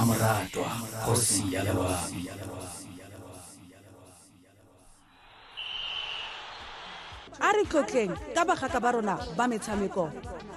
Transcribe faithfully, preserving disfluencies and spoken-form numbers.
Amoratwa kgosi ya lebami. A re tlotleng ka bagaka ba rona ba metshameko.